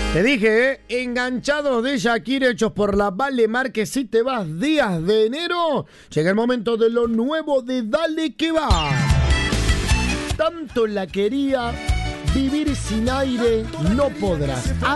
Te dije, enganchados de Shakira hechos por la Valemar, que si te vas días de enero, llega el momento de lo nuevo de Dale que va. Tanto la quería, vivir sin aire no podrás.